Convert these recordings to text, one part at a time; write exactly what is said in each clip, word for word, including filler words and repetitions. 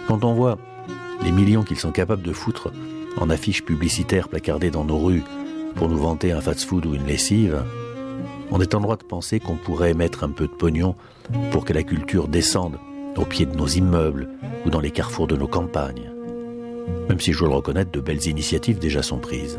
Quand on voit les millions qu'ils sont capables de foutre en affiches publicitaires placardées dans nos rues pour nous vanter un fast-food ou une lessive, on est en droit de penser qu'on pourrait mettre un peu de pognon pour que la culture descende au pied de nos immeubles ou dans les carrefours de nos campagnes. Même si je dois le reconnaître, de belles initiatives déjà sont prises.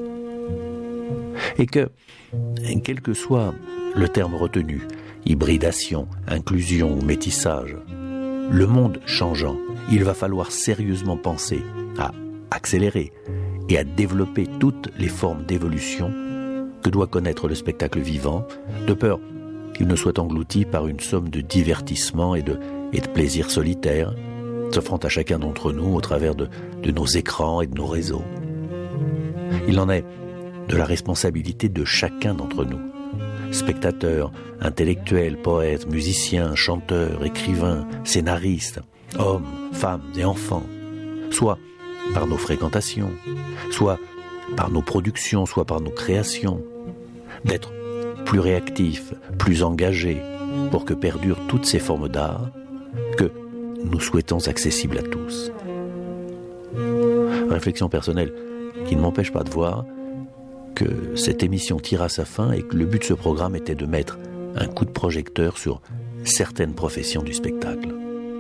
Et que, quel que soit le terme retenu, hybridation, inclusion ou métissage, le monde changeant, il va falloir sérieusement penser à accélérer et à développer toutes les formes d'évolution que doit connaître le spectacle vivant, de peur qu'il ne soit englouti par une somme de divertissements et de, et de plaisirs solitaires, s'offrant à chacun d'entre nous au travers de, de nos écrans et de nos réseaux. Il en est de la responsabilité de chacun d'entre nous, spectateurs, intellectuels, poètes, musiciens, chanteurs, écrivains, scénaristes, hommes, femmes et enfants, soit par nos fréquentations, soit par nos productions, soit par nos créations, d'être plus réactifs, plus engagés, pour que perdurent toutes ces formes d'art que nous souhaitons accessibles à tous. Réflexion personnelle qui ne m'empêche pas de voir que cette émission tire à sa fin et que le but de ce programme était de mettre un coup de projecteur sur certaines professions du spectacle.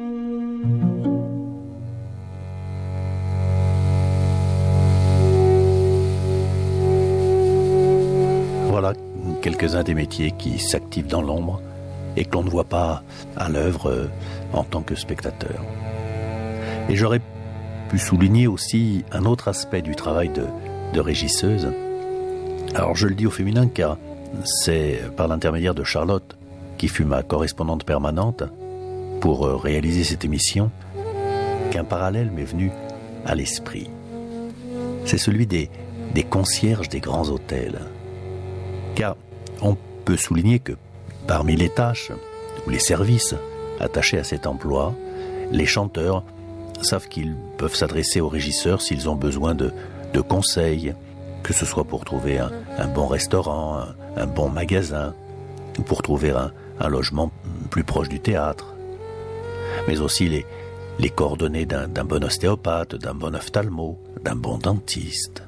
Voilà quelques-uns des métiers qui s'activent dans l'ombre et que l'on ne voit pas à l'œuvre en tant que spectateur. Et j'aurais pu souligner aussi un autre aspect du travail de, de régisseuse. Alors je le dis au féminin car c'est par l'intermédiaire de Charlotte, qui fut ma correspondante permanente pour réaliser cette émission, qu'un parallèle m'est venu à l'esprit. C'est celui des, des concierges des grands hôtels. Car on peut souligner que parmi les tâches ou les services attachés à cet emploi, les chanteurs savent qu'ils peuvent s'adresser aux régisseurs s'ils ont besoin de, de conseils, que ce soit pour trouver un, un bon restaurant, un, un bon magasin, ou pour trouver un, un logement plus proche du théâtre. Mais aussi les, les coordonnées d'un, d'un bon ostéopathe, d'un bon ophtalmo, d'un bon dentiste.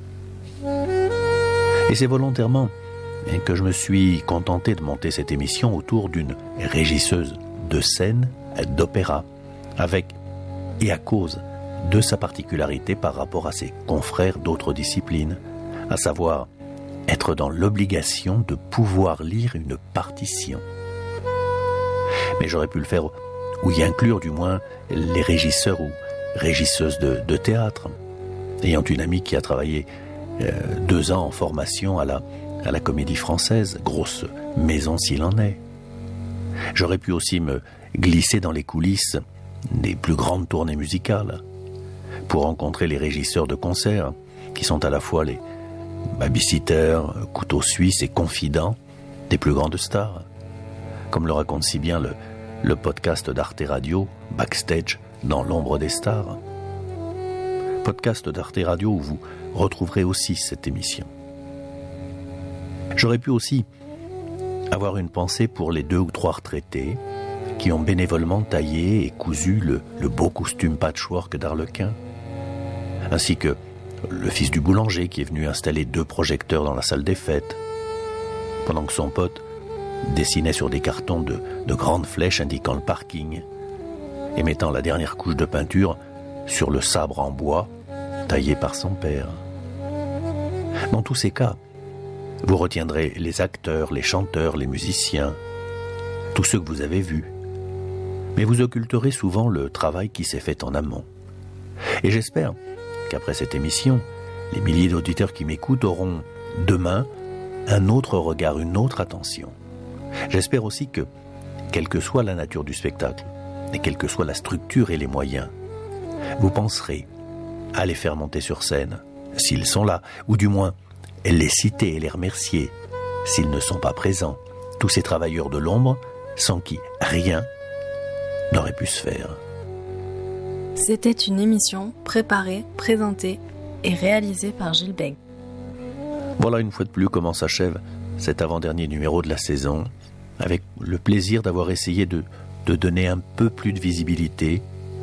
Et c'est volontairement que je me suis contenté de monter cette émission autour d'une régisseuse de scène, d'opéra, avec et à cause de sa particularité par rapport à ses confrères d'autres disciplines, à savoir être dans l'obligation de pouvoir lire une partition. Mais j'aurais pu le faire ou y inclure du moins les régisseurs ou régisseuses de, de théâtre, ayant une amie qui a travaillé euh, deux ans en formation à la, à la Comédie Française, grosse maison s'il en est. J'aurais pu aussi me glisser dans les coulisses des plus grandes tournées musicales, pour rencontrer les régisseurs de concerts, qui sont à la fois les babysitters, couteaux suisses et confidents des plus grandes stars, comme le raconte si bien le, le podcast d'Arte Radio, Backstage, dans l'ombre des stars. Podcast d'Arte Radio où vous retrouverez aussi cette émission. J'aurais pu aussi avoir une pensée pour les deux ou trois retraités qui ont bénévolement taillé et cousu le, le beau costume patchwork d'Arlequin, ainsi que le fils du boulanger qui est venu installer deux projecteurs dans la salle des fêtes, pendant que son pote dessinait sur des cartons de, de grandes flèches indiquant le parking et mettant la dernière couche de peinture sur le sabre en bois taillé par son père. Dans tous ces cas, vous retiendrez les acteurs, les chanteurs, les musiciens, tous ceux que vous avez vus, mais vous occulterez souvent le travail qui s'est fait en amont. Et j'espère qu'après cette émission, les milliers d'auditeurs qui m'écoutent auront demain un autre regard, une autre attention. J'espère aussi que, quelle que soit la nature du spectacle, et quelle que soit la structure et les moyens, vous penserez à les faire monter sur scène, s'ils sont là, ou du moins les citer et les remercier, s'ils ne sont pas présents, tous ces travailleurs de l'ombre, sans qui rien n'aurait pu se faire. C'était une émission préparée, présentée et réalisée par Gilles Bègue. Voilà une fois de plus comment s'achève cet avant-dernier numéro de la saison, avec le plaisir d'avoir essayé de, de donner un peu plus de visibilité